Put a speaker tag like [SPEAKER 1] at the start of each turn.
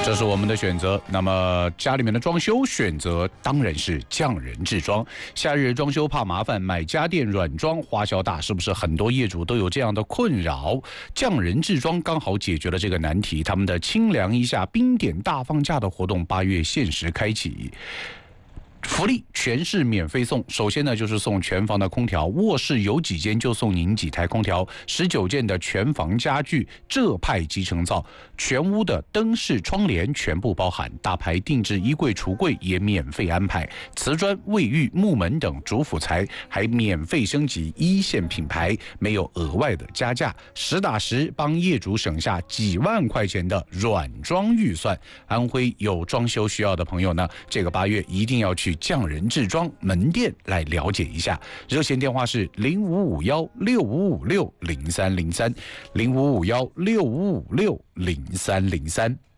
[SPEAKER 1] 这是我们的选择。那么家里面的装修选择当然是匠人制装。夏日装修怕麻烦，买家电软装花销大，是不是很多业主都有这样的困扰？匠人制装刚好解决了这个难题。他们的清凉一下冰点大放价的活动8月限时开启。福利全市免费送，首先呢就是送全房的空调，卧室有几间就送您几台空调，19件的全房家具，浙派集成灶，全屋的灯饰窗帘全部包含，大牌定制衣柜橱柜也免费安排，瓷砖、卫浴、木门等主辅材还免费升级1线品牌，没有额外的加价，实打实帮业主省下几万块钱的软装预算。安徽有装修需要的朋友呢，这个8月一定要去匠人制装门店来了解一下，热线电话是055165560303，055165560303。